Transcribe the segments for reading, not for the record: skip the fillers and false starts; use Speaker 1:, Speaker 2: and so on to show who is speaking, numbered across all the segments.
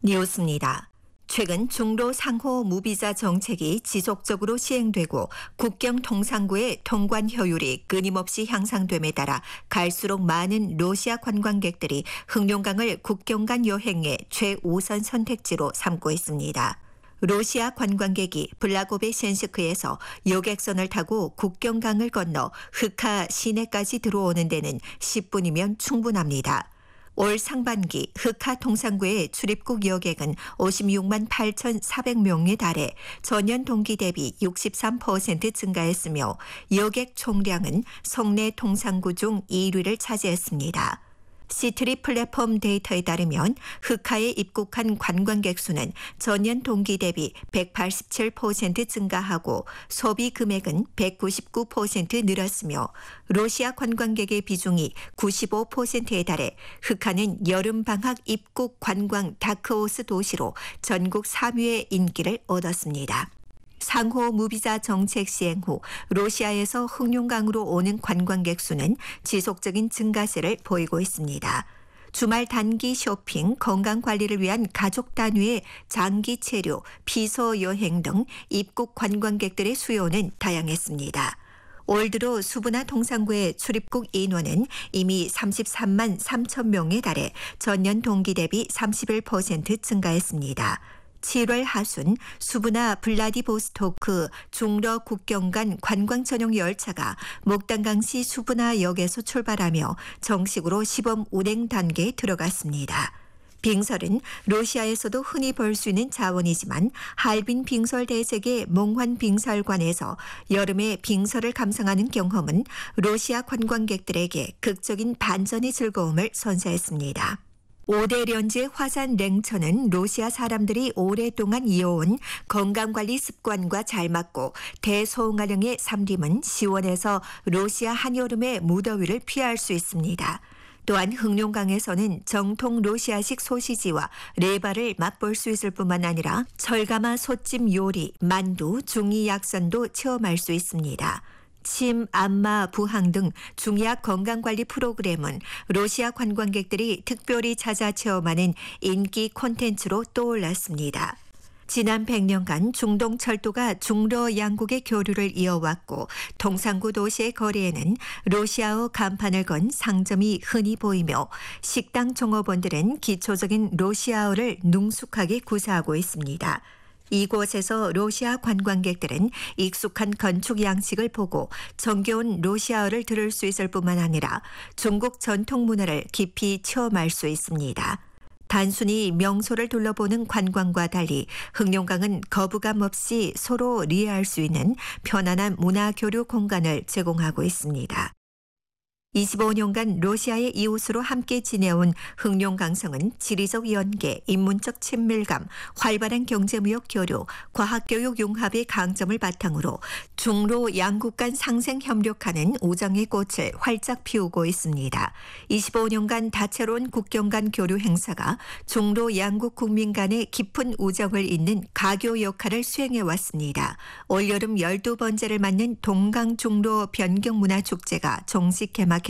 Speaker 1: 뉴스입니다. 최근 중로 상호 무비자 정책이 지속적으로 시행되고 국경 통상구의 통관 효율이 끊임없이 향상됨에 따라 갈수록 많은 러시아 관광객들이 흑룡강을 국경 간 여행의 최우선 선택지로 삼고 있습니다. 러시아 관광객이 블라고베센스크에서 여객선을 타고 국경강을 건너 흑하 시내까지 들어오는 데는 10분이면 충분합니다. 올 상반기 흑하 통상구의 출입국 여객은 56만 8,400명에 달해 전년 동기 대비 63% 증가했으며 여객 총량은 성내 통상구 중 1위를 차지했습니다. 시트리 플랫폼 데이터에 따르면 흑하에 입국한 관광객 수는 전년 동기 대비 187% 증가하고 소비 금액은 199% 늘었으며 러시아 관광객의 비중이 95%에 달해 흑하는 여름방학 입국 관광 다크호스 도시로 전국 3위의 인기를 얻었습니다. 상호 무비자 정책 시행 후 러시아에서 흑룡강으로 오는 관광객 수는 지속적인 증가세를 보이고 있습니다. 주말 단기 쇼핑, 건강관리를 위한 가족 단위의 장기 체류, 피서 여행 등 입국 관광객들의 수요는 다양했습니다. 올 들어 수부나 통상구의 출입국 인원은 이미 33만 3천 명에 달해 전년 동기 대비 31% 증가했습니다. 7월 하순 수부나 블라디보스토크 중러 국경 간 관광 전용 열차가 목단강시 수부나 역에서 출발하며 정식으로 시범 운행 단계에 들어갔습니다. 빙설은 러시아에서도 흔히 볼 수 있는 자원이지만 할빈 빙설 대sek의 몽환 빙설관에서 여름에 빙설을 감상하는 경험은 러시아 관광객들에게 극적인 반전의 즐거움을 선사했습니다. 5대 련지의 화산 냉천은 러시아 사람들이 오랫동안 이어온 건강관리 습관과 잘 맞고 대소응아령의 삼림은 시원해서 러시아 한여름의 무더위를 피할 수 있습니다. 또한 흑룡강에서는 정통 러시아식 소시지와 레바를 맛볼 수 있을 뿐만 아니라 철가마 솥찜 요리, 만두, 중이 약선도 체험할 수 있습니다. 침, 안마, 부항 등 중의학 건강관리 프로그램은 러시아 관광객들이 특별히 찾아 체험하는 인기 콘텐츠로 떠올랐습니다. 지난 100년간 중동 철도가 중러 양국의 교류를 이어왔고 통상구 도시의 거리에는 러시아어 간판을 건 상점이 흔히 보이며 식당 종업원들은 기초적인 러시아어를 능숙하게 구사하고 있습니다. 이곳에서 러시아 관광객들은 익숙한 건축 양식을 보고 정겨운 러시아어를 들을 수 있을 뿐만 아니라 중국 전통 문화를 깊이 체험할 수 있습니다. 단순히 명소를 둘러보는 관광과 달리 흑룡강은 거부감 없이 서로 이해할 수 있는 편안한 문화 교류 공간을 제공하고 있습니다. 25년간 러시아의 이웃으로 함께 지내온 흑룡강성은 지리적 연계, 인문적 친밀감, 활발한 경제무역 교류, 과학교육 융합의 강점을 바탕으로 중로 양국 간 상생 협력하는 우정의 꽃을 활짝 피우고 있습니다. 25년간 다채로운 국경 간 교류 행사가 중로 양국 국민 간의 깊은 우정을 잇는 가교 역할을 수행해 왔습니다. 올여름 12번째를 맞는 동강중로 변경문화축제가 정식 개막했으며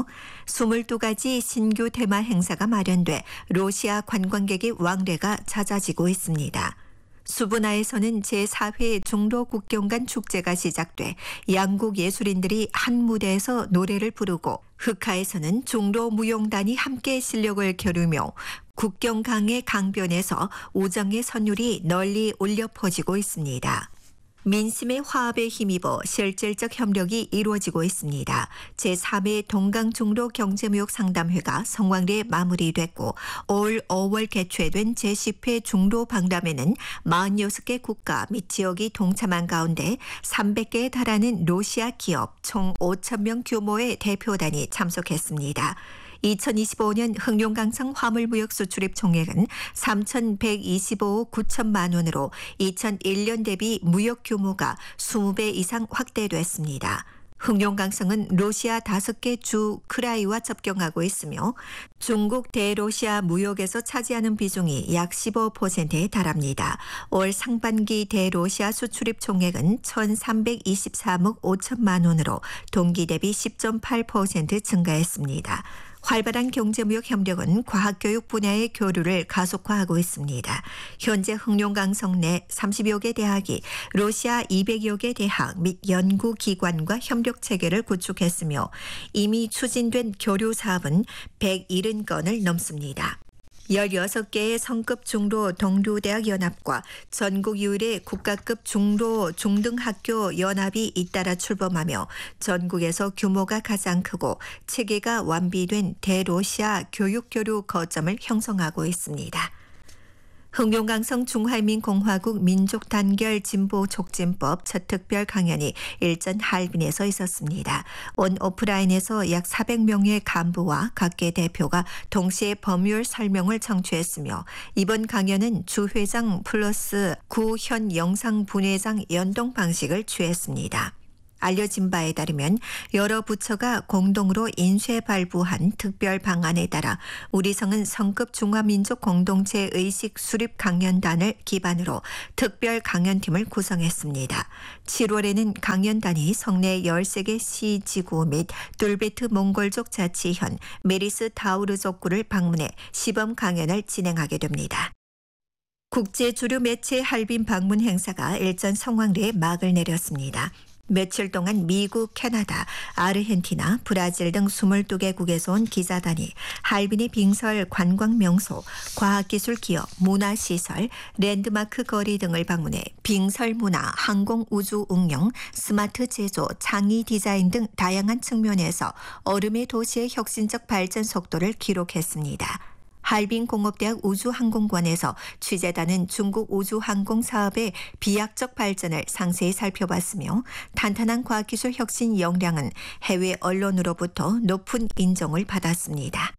Speaker 1: 22가지 신규 테마 행사가 마련돼 러시아 관광객의 왕래가 잦아지고 있습니다. 수부나에서는 제4회 중로 국경 간 축제가 시작돼 양국 예술인들이 한 무대에서 노래를 부르고 흑하에서는 중로 무용단이 함께 실력을 겨루며 국경강의 강변에서 우정의 선율이 널리 울려 퍼지고 있습니다. 민심의 화합에 힘입어 실질적 협력이 이루어지고 있습니다. 제3회 동강중로 경제무역 상담회가 성황리에 마무리됐고 올 5월 개최된 제10회 중로 방담회는 46개 국가 및 지역이 동참한 가운데 300개에 달하는 러시아 기업 총 5,000명 규모의 대표단이 참석했습니다. 2025년 흑룡강성 화물무역 수출입 총액은 3,125억 9천만 원으로 2001년 대비 무역 규모가 20배 이상 확대됐습니다. 흑룡강성은 러시아 5개 주 크라이와 접경하고 있으며 중국 대러시아 무역에서 차지하는 비중이 약 15%에 달합니다. 올 상반기 대러시아 수출입 총액은 1,323억 5천만 원으로 동기 대비 10.8% 증가했습니다. 활발한 경제무역 협력은 과학교육 분야의 교류를 가속화하고 있습니다. 현재 흑룡강성 내 30여 개 대학이 러시아 200여 개 대학 및 연구기관과 협력 체계를 구축했으며 이미 추진된 교류 사업은 170건을 넘습니다. 16개의 성급 중로 동류대학 연합과 전국 유일의 국가급 중로 중등학교 연합이 잇따라 출범하며 전국에서 규모가 가장 크고 체계가 완비된 대러시아 교육교류 거점을 형성하고 있습니다. 흑룡강성 중화인민공화국 민족단결진보촉진법 첫 특별 강연이 일전 할빈에서 있었습니다. 온 오프라인에서 약 400명의 간부와 각계 대표가 동시에 법률 설명을 청취했으며 이번 강연은 주회장 플러스 구현 영상분회장 연동 방식을 취했습니다. 알려진 바에 따르면 여러 부처가 공동으로 인쇄 발부한 특별 방안에 따라 우리성은 성급 중화민족 공동체 의식 수립 강연단을 기반으로 특별 강연팀을 구성했습니다. 7월에는 강연단이 성내 13개 시 지구 및 툴베트 몽골족 자치현 메리스 타우르족구를 방문해 시범 강연을 진행하게 됩니다. 국제 주류 매체 할빈 방문 행사가 일전 성황리에 막을 내렸습니다. 며칠 동안 미국, 캐나다, 아르헨티나, 브라질 등 22개국에서 온 기자단이 할빈의 빙설 관광 명소, 과학기술 기업, 문화시설, 랜드마크 거리 등을 방문해 빙설 문화, 항공 우주 응용, 스마트 제조, 창의 디자인 등 다양한 측면에서 얼음의 도시의 혁신적 발전 속도를 기록했습니다. 할빈공업대학 우주항공관에서 취재단은 중국 우주항공 사업의 비약적 발전을 상세히 살펴봤으며 탄탄한 과학기술 혁신 역량은 해외 언론으로부터 높은 인정을 받았습니다.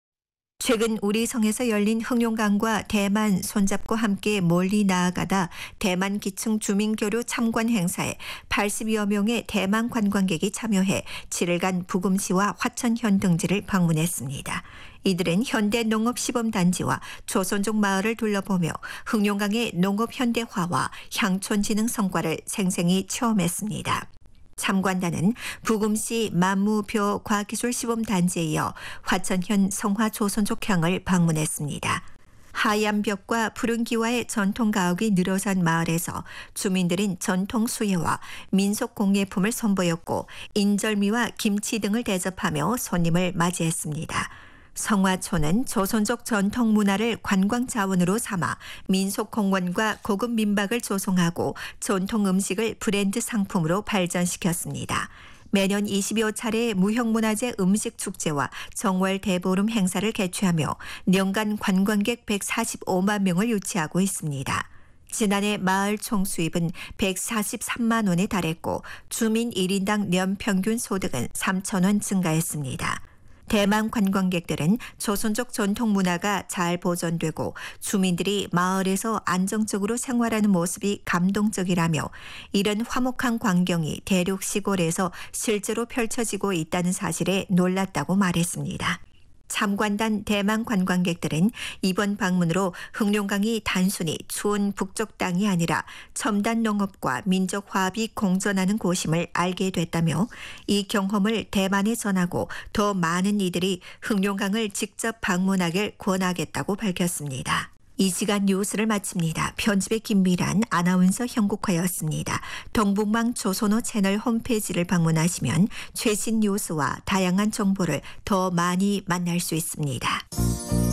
Speaker 1: 최근 우리 성에서 열린 흑룡강과 대만 손잡고 함께 멀리 나아가다 대만 기층 주민교류 참관 행사에 80여 명의 대만 관광객이 참여해 7일간 부금시와 화천현 등지를 방문했습니다. 이들은 현대 농업 시범단지와 조선족 마을을 둘러보며 흑룡강의 농업 현대화와 향촌진흥 성과를 생생히 체험했습니다. 참관단은 부금시 만무표 과학기술 시범단지에 이어 화천현 성화 조선족향을 방문했습니다. 하얀 벽과 푸른 기와의 전통 가옥이 늘어선 마을에서 주민들은 전통 수예와 민속 공예품을 선보였고 인절미와 김치 등을 대접하며 손님을 맞이했습니다. 성화촌은 조선족 전통 문화를 관광 자원으로 삼아 민속 공원과 고급 민박을 조성하고 전통 음식을 브랜드 상품으로 발전시켰습니다. 매년 20여 차례의 무형문화재 음식 축제와 정월 대보름 행사를 개최하며 년간 관광객 145만 명을 유치하고 있습니다. 지난해 마을 총수입은 143만 원에 달했고 주민 1인당 년 평균 소득은 3천 원 증가했습니다. 대만 관광객들은 조선족 전통 문화가 잘 보존되고 주민들이 마을에서 안정적으로 생활하는 모습이 감동적이라며 이런 화목한 광경이 대륙 시골에서 실제로 펼쳐지고 있다는 사실에 놀랐다고 말했습니다. 참관단 대만 관광객들은 이번 방문으로 흑룡강이 단순히 추운 북쪽 땅이 아니라 첨단 농업과 민족 화합이 공존하는 곳임을 알게 됐다며 이 경험을 대만에 전하고 더 많은 이들이 흑룡강을 직접 방문하길 권하겠다고 밝혔습니다. 이 시간 뉴스를 마칩니다. 편집의 김미란, 아나운서 형국화였습니다. 동북망 조선어 채널 홈페이지를 방문하시면 최신 뉴스와 다양한 정보를 더 많이 만날 수 있습니다.